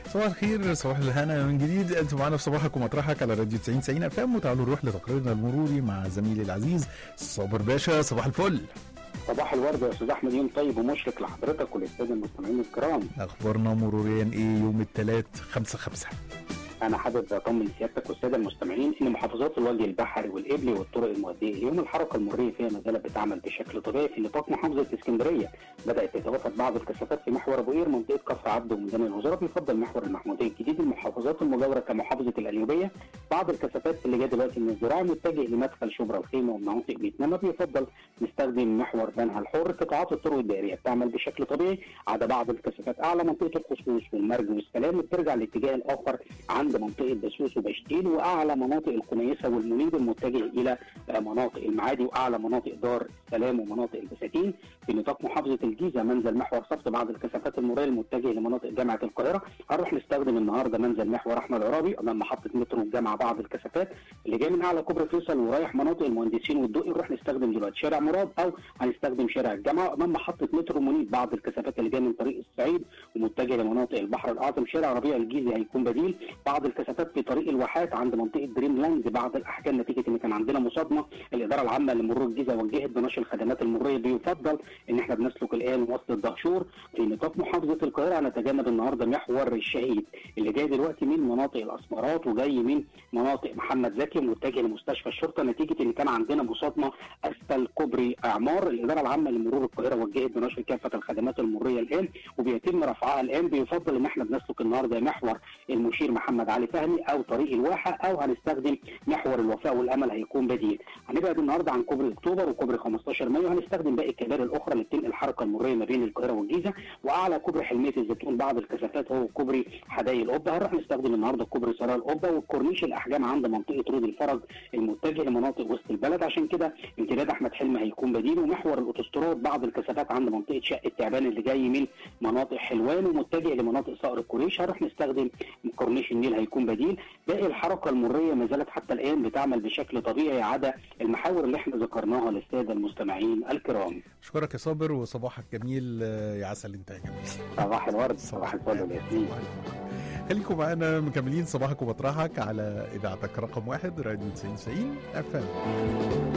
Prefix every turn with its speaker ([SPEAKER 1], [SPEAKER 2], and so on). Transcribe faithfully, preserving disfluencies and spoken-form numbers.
[SPEAKER 1] صباح الخير، صباح الهنا من جديد. انتم معانا في صباحك ومطرحك على راديو تسعين تسعين اف ام، وتعالوا نروح لتقريرنا المروري مع زميلي العزيز صابر باشا. صباح الفل.
[SPEAKER 2] صباح الورد يا استاذ احمد، يوم طيب ومشرق لحضرتك وللساده المستمعين الكرام.
[SPEAKER 1] اخبارنا مروريا ايه يوم الثلاث خمسة خمسة؟
[SPEAKER 2] انا حابب اطمن سيادتك والساده المستمعين ان محافظات الوجه البحري والقبلي والطرق المؤديه اليوم الحركه المروريه فيها ما زالت بتعمل بشكل طبيعي. في نطاق محافظه اسكندريه بدات تتوافد بعض الكثافات في محور ابو قير منطقه كفر عبده وميدان الوزراء، بيفضل محور المحموديه الجديد. المحافظات المجاوره كمحافظه القليوبيه بعض الكثافات اللي جايه دلوقتي من الزراعه متجه لمدخل شبرا الخيمه ومناطق بيتنما، بيفضل نستخدم محور بنها الحر. قطاعات الطرق الدائريه بتعمل بشكل طبيعي عدا بعض الكثافات اعلى منطقه الخصوص والمرج والسلام بترجع الاتجاه الاخر عند منطقه دسوس وبشتيل، واعلى مناطق الخنيسه والمنيب المتجه الى مناطق المعادي، واعلى مناطق دار السلام ومناطق البساتين. في نطاق محافظه الجيزه منزل محور صفت بعض الكثافات المروريه المتجهه لمناطق جامعه القاهره. هنروح نستخدم النهارده منزل محور احمد عرابي امام محطه مترو الجامعه. بعض الكثافات اللي جايه من اعلى كوبري فيصل ورايح مناطق المهندسين والدقي نروح نستخدم دلوقتي شارع مراد او هنستخدم شارع الجامعه امام محطه مترو منيب. بعض الكثافات اللي جايه من طريق الصعيد ومتجهه لمناطق البحر الاعظم شارع ربيع الجيزي هيكون بديل. بعض الكثافات في طريق الواحات عند منطقه دريم لاند بعض الاحكام نتيجه ان كان عندنا مصادمه. الاداره العامه لمرور الجيزه وجهت بنشر الخدمات المروريه بيفضل ان احنا بنسلك الان وسط الدهشور. في نطاق محافظه القاهره هنتجنب النهارده محور الشهيد اللي جاي دلوقتي من مناطق الاسمرات وجاي من مناطق محمد زكي متجه لمستشفى الشرطه نتيجه ان كان عندنا مصادمه اسفل كوبري اعمار. الاداره العامه لمرور القاهره وجهت بنشر كافه الخدمات المروريه الان وبيتم رفعها الان. بيفضل ان احنا بنسلك النهارده محور المشير محمد علي فهمي او طريق الواحه او هنستخدم محور الوفاء والامل هيكون بديل. هنبعد النهارده عن كوبري اكتوبر وكوبري خمستاشر مايو، هنستخدم باقي الكباري الاخرى اللي بتنقل الحركه المروريه ما بين القاهره والجيزه. واعلى كوبري حلميه الزيتون بعض الكثافات هو كوبري حدائق القبه. هنروح نستخدم النهارده كوبري سرايا القبه والكورنيش الاحجام عند منطقه رود الفرج المتجه لمناطق وسط البلد، عشان كده امتداد احمد حلمي هيكون بديل. ومحور الاوتوستراد بعض الكثافات عند منطقه شقه التعبان اللي جاي من مناطق حلوان ومتجه لمناطق صقر الكورنيش هنروح نستخدم كورنيش النيل هيكون بديل. باقي الحركه المروريه ما زالت حتى الان بتعمل بشكل طبيعي عدا المحاور اللي احنا ذكرناها للساده المستمعين الكرام.
[SPEAKER 1] اشكرك يا صابر وصباحك جميل يا عسل. انت يا جميل.
[SPEAKER 2] صباح الورد، صباح الفل والياسمين.
[SPEAKER 1] خليكم معانا مكملين صباحك ومطرحك على اذاعتك رقم واحد راديو تسعين تسعين اف ام.